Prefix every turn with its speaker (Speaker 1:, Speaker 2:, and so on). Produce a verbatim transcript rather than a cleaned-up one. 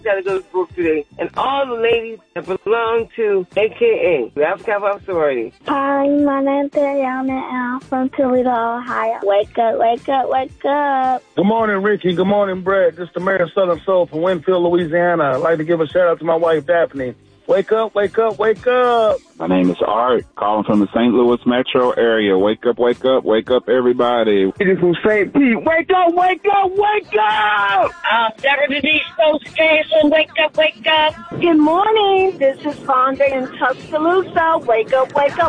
Speaker 1: Gotta go to school today. And all the ladies that belong to A K A the Alpha Kappa Sorority.
Speaker 2: Hi, my name's Ariana and I'm from Toledo, Ohio. Wake up, wake up, wake up.
Speaker 3: Good morning, Ricky. Good morning, Brett. This is the Mayor of Southern Soul from Winfield, Louisiana. I'd like to give a shout out to my wife, Daphne. Wake up, wake up, wake up.
Speaker 4: My name is Art, calling from the Saint Louis metro area. Wake up, wake up, wake up, everybody.
Speaker 1: It is from Saint Pete. Wake up, wake up, wake up.
Speaker 5: Um, Deborah Denise Stokes-Jason, wake up, wake up.
Speaker 2: Good morning. This is Fonda in Tuscaloosa. Wake up, wake up.